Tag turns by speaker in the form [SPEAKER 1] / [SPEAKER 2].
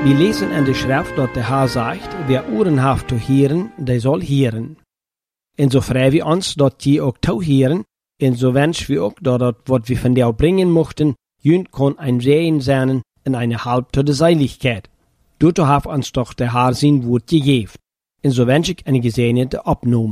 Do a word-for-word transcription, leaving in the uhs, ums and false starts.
[SPEAKER 1] Wir lesen in der Schrift, dass der Herr sagt, wer Ohren hat zu hören, der soll hören. Und so freuen wir uns, dass die auch zu hören, und so wünschen wir auch, dass das, was wir von dir bringen möchten, jünd kann ein Sehen sein in eine Halb zu der Seiligkeit. Dazu hat uns doch der Herr sein Wort gegeben. Und so wünsche ich eine gesegnete Abnahme.